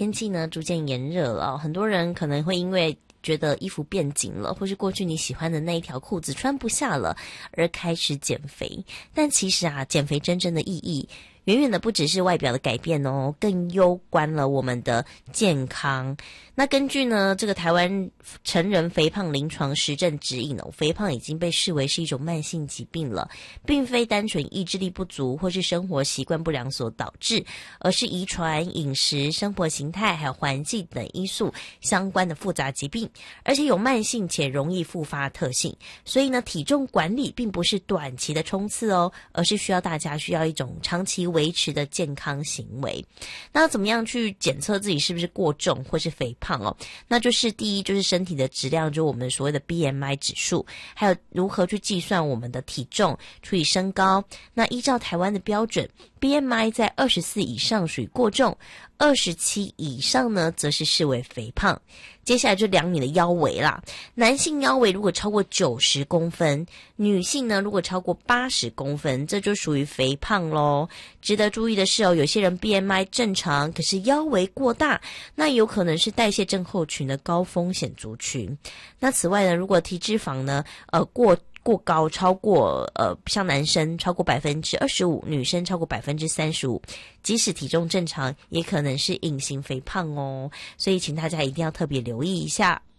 天气呢逐渐炎热了，很多人可能会因为觉得衣服变紧了，或是过去你喜欢的那一条裤子穿不下了，而开始减肥。但其实啊，减肥真正的意义远远的不只是外表的改变哦，更攸关了我们的健康。那根据呢这个台湾成人肥胖临床实证指引哦，肥胖已经被视为是一种慢性疾病了，并非单纯意志力不足或是生活习惯不良所导致，而是遗传、饮食、生活形态还有环境等因素相关的复杂疾病，而且有慢性且容易复发特性。所以呢，体重管理并不是短期的冲刺哦，而是大家需要一种长期维持的健康行为。那怎么样去检测自己是不是过重或是肥胖哦？那就是第一，就是身体的质量，就我们所谓的 BMI 指数，还有如何去计算我们的体重除以身高。那依照台湾的标准， BMI 在24以上属于过重，27以上呢则是视为肥胖。接下来就量你的腰围啦，男性腰围如果超过90公分，女性呢如果超过80公分，这就属于肥胖咯。值得注意的是哦，有些人 BMI 正常，可是腰围过大，那有可能是代谢症候群的高风险族群。那此外呢，如果体脂肪呢过高，超过像男生超过 25%， 女生超过 35%， 即使体重正常，也可能是隐形肥胖哦。所以请大家一定要特别留意一下。